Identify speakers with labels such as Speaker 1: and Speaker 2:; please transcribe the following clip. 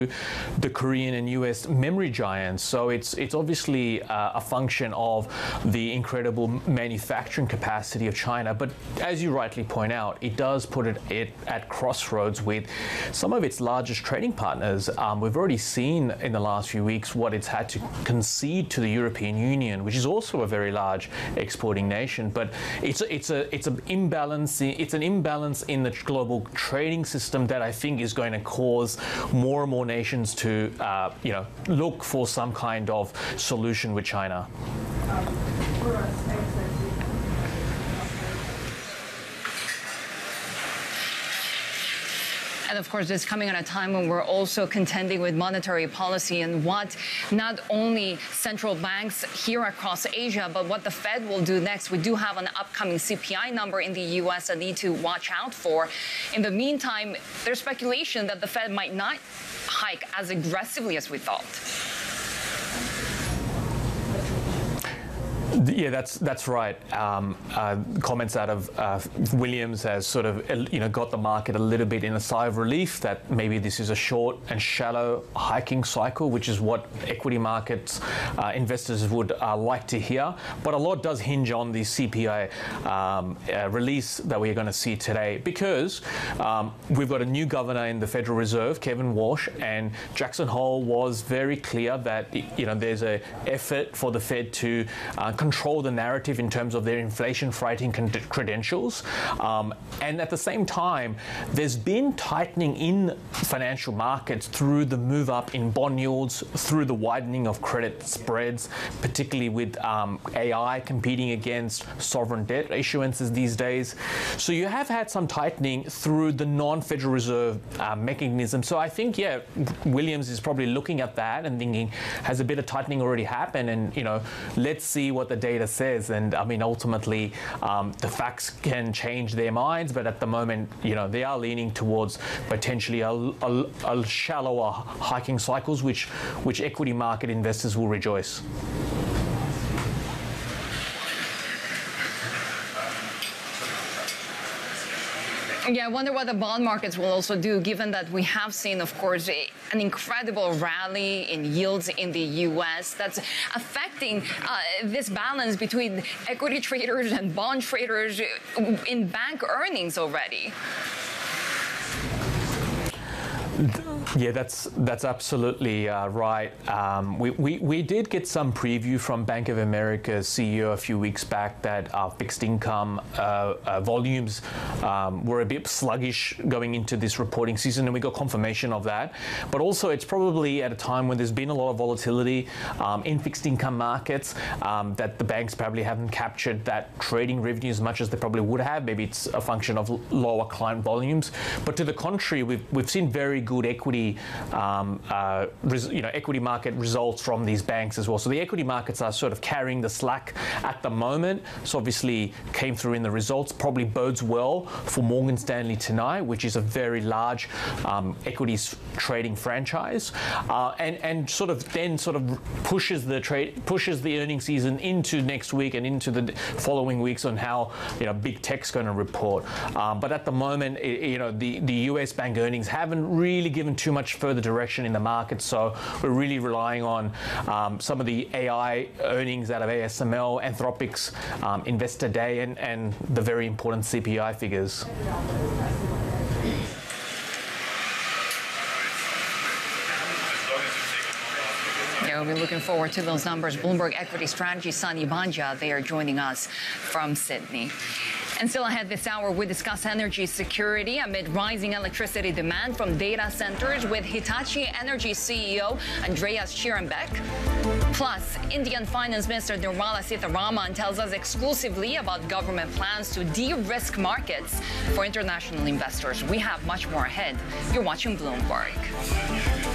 Speaker 1: the Korean and US memory giants. So it's obviously a function of the incredible manufacturing capacity of China. But as you rightly point out, it does put it at crossroads with some of its largest trading partners. We've already seen in the last few weeks what it's had to concede to the European Union, which is also a very large exporting nation. But it's an imbalance in the global trading system that I think is going to cause more and more nations to look for some kind of solution with China.
Speaker 2: And of course, this coming at a time when we're also contending with monetary policy and what not only central banks here across Asia, but what the Fed will do next. We do have an upcoming CPI number in the U.S. that need to watch out for. In the meantime, there's speculation that the Fed might not hike as aggressively as we thought.
Speaker 1: Yeah, that's right. Comments out of Williams has sort of got the market a little bit in a sigh of relief that maybe this is a short and shallow hiking cycle, which is what equity markets investors would like to hear. But a lot does hinge on the CPI release that we're going to see today, because we've got a new governor in the Federal Reserve, Kevin Walsh, and Jackson Hole was very clear that there's an effort for the Fed to control the narrative in terms of their inflation fighting credentials. And at the same time, there's been tightening in financial markets through the move up in bond yields, through the widening of credit spreads, particularly with AI competing against sovereign debt issuances these days. So you have had some tightening through the non-Federal Reserve mechanism. So I think, Williams is probably looking at that and thinking, has a bit of tightening already happened? And, let's see what the data says. And I mean, ultimately, the facts can change their minds, but at the moment, they are leaning towards potentially a shallower hiking cycles, which equity market investors will rejoice.
Speaker 2: Yeah, I wonder what the bond markets will also do, given that we have seen, of course, an incredible rally in yields in the U.S. that's affecting this balance between equity traders and bond traders in bank earnings already.
Speaker 1: Yeah, that's absolutely right. We did get some preview from Bank of America's CEO a few weeks back that fixed income volumes were a bit sluggish going into this reporting season, and we got confirmation of that. But also, it's probably at a time when there's been a lot of volatility in fixed income markets that the banks probably haven't captured that trading revenue as much as they probably would have. Maybe it's a function of lower client volumes. But to the contrary, we've seen very good equity equity market results from these banks as well. So the equity markets are sort of carrying the slack at the moment. So obviously came through in the results, probably bodes well for Morgan Stanley tonight, which is a very large equities trading franchise, and sort of pushes the earnings season into next week and into the following weeks on how big tech's going to report. But at the moment, the US bank earnings haven't really given too much further direction in the market, so we're really relying on some of the AI earnings out of ASML, Anthropic's Investor Day, and the very important CPI figures.
Speaker 2: Yeah, we'll be looking forward to those numbers. Bloomberg Equity Strategy Sunny Banja, they are joining us from Sydney. And still ahead this hour, we discuss energy security amid rising electricity demand from data centers with Hitachi Energy CEO Andreas Schierenbeck. Plus, Indian Finance Minister Nirmala Sitharaman tells us exclusively about government plans to de-risk markets for international investors. We have much more ahead. You're watching Bloomberg.